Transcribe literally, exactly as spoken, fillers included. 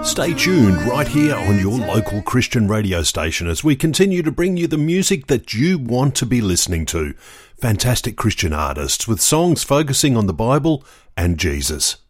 Stay tuned right here on your local Christian radio station as we continue to bring you the music that you want to be listening to. Fantastic Christian artists with songs focusing on the Bible and Jesus.